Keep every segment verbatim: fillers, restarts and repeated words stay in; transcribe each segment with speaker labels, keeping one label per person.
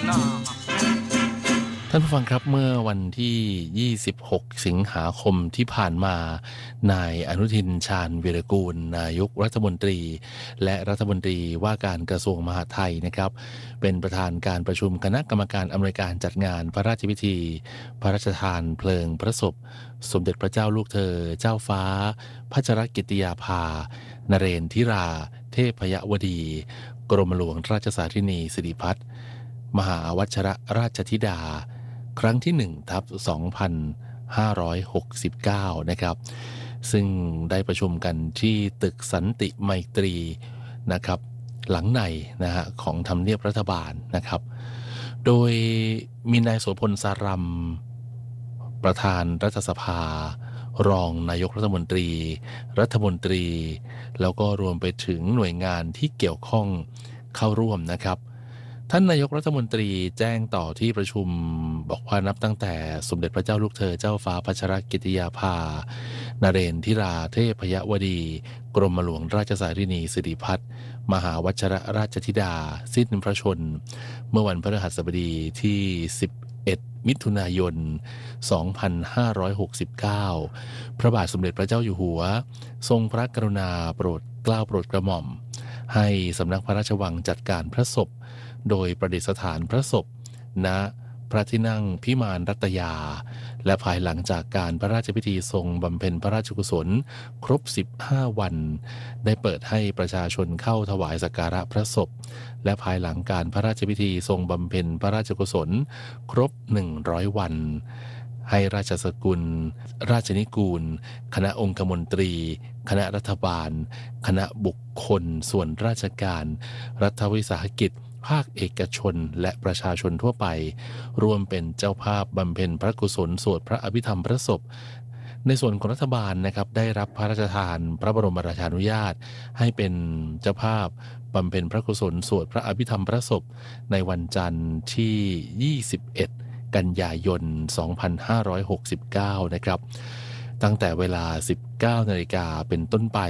Speaker 1: ท่านผู้ฟังครับเมื่อวันที่ยี่สิบหกสิงหาคมที่ผ่านมานายอนุทินชาญวีรกูลนายกรัฐมนตรีและรัฐมนตรีว่าการกระทรวงมหาดไทยนะครับเป็นประธานการประชุมคณะกรรมการอำนวยการจัดงานพระราชพิธีพระราชทานเพลิงพระศพสมเด็จพระเจ้าลูกเธอเจ้าฟ้าพัชรกิติยาภานเรนทิราเทพยวดีกรมหลวงราชสารินีสิริพัฒน์มหาวัชรราชธิดาครั้งที่หนึ่งทับสองพันห้าร้อยหกสิบเก้านะครับซึ่งได้ประชุมกันที่ตึกสันติไมตรีนะครับหลังในนะฮะของทำเนียบรัฐบาลนะครับโดยมีนายโสพลสารัมประธานรัฐสภารองนายกรัฐมนตรีรัฐมนตรีแล้วก็รวมไปถึงหน่วยงานที่เกี่ยวข้องเข้าร่วมนะครับท่านนายกรัฐมนตรีแจ้งต่อที่ประชุมบอกว่านับตั้งแต่สมเด็จพระเจ้าลูกเธอเจ้าฟ้าพัชรกิติยาภานเรนทิราเทพยวดีกรมหลวงราชสารินีสิริพัฒน์มหาวัชรราชธิดาสิ้นพระชนม์เมื่อวันพฤหัสบดีที่สิบเอ็ดมิถุนายนสองพันห้าร้อยหกสิบเก้าพระบาทสมเด็จพระเจ้าอยู่หัวทรงพระกรุณาโปรดเกล้าโปรดกระหม่อมให้สำนักพระราชวังจัดการพระศพโดยประดิษฐานพระศพณพระที่นั่งพิมานรัตยาและภายหลังจากการพระราชพิธีทรงบำเพ็ญพระราชกุศลครบสิบห้าวันได้เปิดให้ประชาชนเข้าถวายสักการะพระศพและภายหลังการพระราชพิธีทรงบำเพ็ญพระราชกุศลครบหนึ่งร้อยวันให้ราชสกุลราชนิกูลคณะองคมนตรีคณะรัฐบาลคณะบุคคลส่วนราชการรัฐวิสาหกิจภาคเอกชนและประชาชนทั่วไปร่วมเป็นเจ้าภาพบำเพ็ญพระกุศลสวดพระอภิธรรมพระศพในส่วนของรัฐบาลนะครับได้รับพระราชทานพระบรมราชานุญาตให้เป็นเจ้าภาพบำเพ็ญพระกุศลสวดพระอภิธรรมพระศพในวันจันทร์ที่ยี่สิบเอ็ดกันยายนสองพันห้าร้อยหกสิบเก้านะครับตั้งแต่เวลา สิบเก้านาฬิกาเป็นต้นไป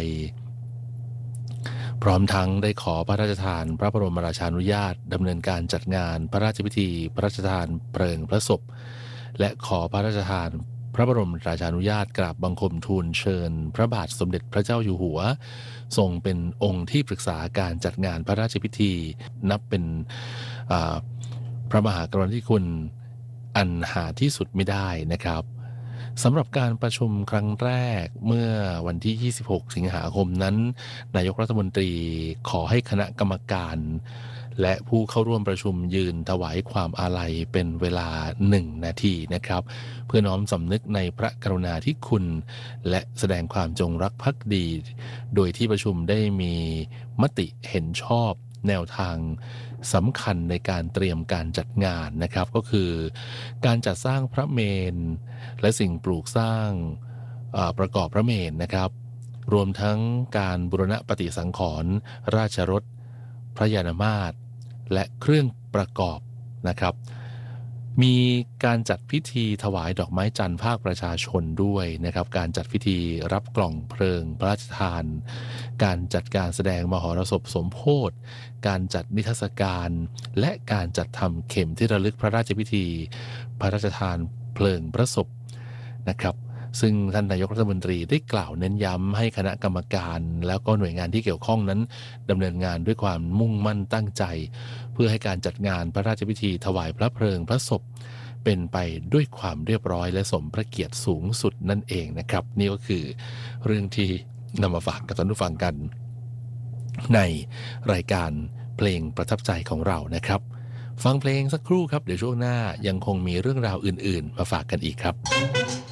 Speaker 1: พร้อมทั้งได้ขอพระราชทานพระบรมราชานุญาตดำเนินการจัดงานพระราชพิธีพระราชทานเพลิงพระศพและขอพระราชทานพระบรมราชานุญาตกราบบังคมทูลเชิญพระบาทสมเด็จพระเจ้าอยู่หัวทรงเป็นองค์ที่ปรึกษาการจัดงานพระราชพิธีนับเป็นพระมหากรุณาธิคุณอันหาที่สุดไม่ได้นะครับสำหรับการประชุมครั้งแรกเมื่อวันที่ยี่สิบหกสิงหาคมนั้นนายกรัฐมนตรีขอให้คณะกรรมการและผู้เข้าร่วมประชุมยืนถวายความอาลัยเป็นเวลาหนึ่งนาทีนะครับเพื่อน้อมสำนึกในพระกรุณาธิคุณและแสดงความจงรักภักดีโดยที่ประชุมได้มีมติเห็นชอบแนวทางสำคัญในการเตรียมการจัดงานนะครับก็คือการจัดสร้างพระเมรุและสิ่งปลูกสร้างประกอบพระเมรุนะครับรวมทั้งการบูรณะปฏิสังขรณ์ราชรถพระยานมาตรและเครื่องประกอบนะครับมีการจัดพิธีถวายดอกไม้จันทร์ภาคประชาชนด้วยนะครับการจัดพิธีรับกล่องเพลิงพระราชทานการจัดการแสดงมหรสพสมโภชการจัดนิทรรศการและการจัดทำเข็มที่ระลึกพระราชพิธีพระราชทานเพลิงพระศพนะครับซึ่งท่านนายกรัฐมนตรีได้กล่าวเน้นย้ำให้คณะกรรมการแล้วก็หน่วยงานที่เกี่ยวข้องนั้นดำเนินงานด้วยความมุ่งมั่นตั้งใจเพื่อให้การจัดงานพระราชพิธีถวายพระเพลิงพระศพเป็นไปด้วยความเรียบร้อยและสมพระเกียรติสูงสุดนั่นเองนะครับนี่ก็คือเรื่องที่นำมาฝากกับท่านผู้ฟังกันในรายการเพลงประทับใจของเรานะครับฟังเพลงสักครู่ครับเดี๋ยวช่วงหน้ายังคงมีเรื่องราวอื่นๆมาฝากกันอีกครับ